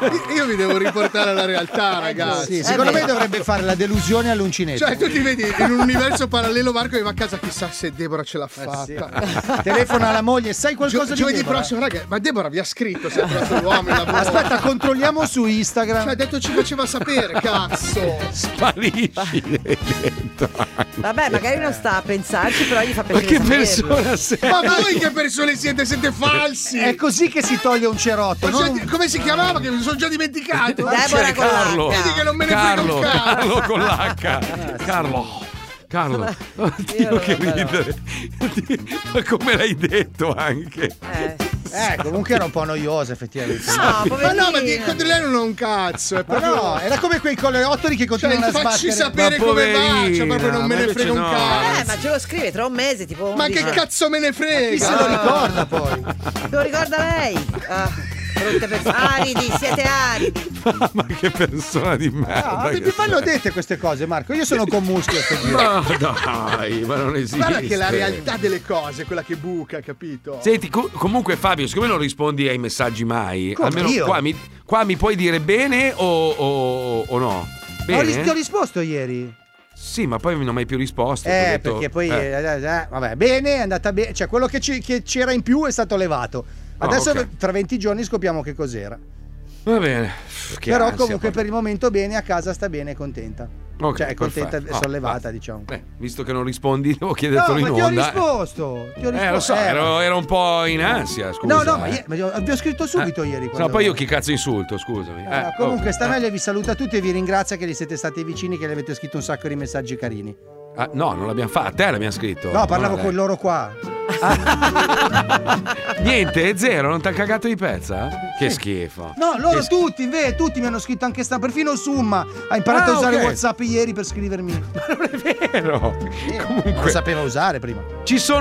Io mi devo riportare alla realtà, ragazzi. Sì, secondo me dovrebbe fare la delusione all'uncinetto. Cioè, tu ti vedi in un universo parallelo, Marco che va a casa, chissà se Deborah ce l'ha fatta. Sì. Telefona alla moglie, sai qualcosa di giovedì Deborah? prossimo, raga, ma Deborah vi ha scritto se ha trovato l'uomo in lavoro. Aspetta, controlliamo su Instagram. Cioè, ha detto ci faceva sapere, cazzo. Sparisci dentro. Vabbè, magari non sta a pensarci, però gli fa Ma piacere che saperlo. persona sei? Ma voi che persone siete? Siete falsi. È così che si toglie un cerotto. Come si chiamava? Che mi sono già dimenticato. Deborah con Carlo. l'H. Vedi che non me ne frega un cazzo. Carlo con l'H. Carlo. Oddio, che ridere. Ma come l'hai detto anche? Comunque era un po' noiosa, effettivamente. No, Ma poverino. no, ma contro lei non ho un cazzo. È Ma proprio... no, era come quei coleottoli che continuano a facci sbattere. sapere Ma come va. Cioè, poverina, proprio non me ma ne frega un invece no. cazzo. Ma ce lo scrive tra un mese, tipo. Ma che cazzo me ne Chi frega? se lo ricorda poi? Se lo ricorda lei? Brutte persone. Aridi, siete aridi. Ma che persona di merda. No, mi fanno dette queste cose, Marco. Io sono con Muschio a sto giro. Ma dai, ma non esiste. Guarda che la realtà delle cose è quella che buca, capito? Senti, comunque Fabio, siccome non rispondi ai messaggi mai, Come, almeno io? qua mi puoi dire bene o no? Bene? Ti ho risposto ieri. Sì, ma poi non mi hai mai più risposto. ti ho detto- Perché poi vabbè, bene, è andata bene. Cioè, quello che c'era in più è stato levato. Adesso ok. tra 20 giorni scopriamo che cos'era. Va bene. Che Però ansia, comunque poi. per il momento bene, a casa sta bene, è contenta. Ok, Cioè è contenta perfetto. e sollevata, basta. diciamo. Visto che non rispondi, devo No, chiedertelo ma in ti ho onda. risposto. Ti ho risposto. Lo so, ero un po' in ansia, scusa. No, ma vi ho scritto subito ieri. No, quando- poi io chi cazzo insulto, scusami. Comunque ok. sta meglio, vi saluta tutti e vi ringrazia che gli siete stati vicini, che gli avete scritto un sacco di messaggi carini. No, non l'abbiamo fatto, te l'abbiamo scritto. No, parlavo No, con loro qua. Niente, zero, non ti ha cagato di pezza? Che schifo. No, loro Che tutti mi hanno scritto anche perfino Summa ha imparato a usare ok. WhatsApp ieri per scrivermi. Vero. Non lo sapeva usare prima. Ci sono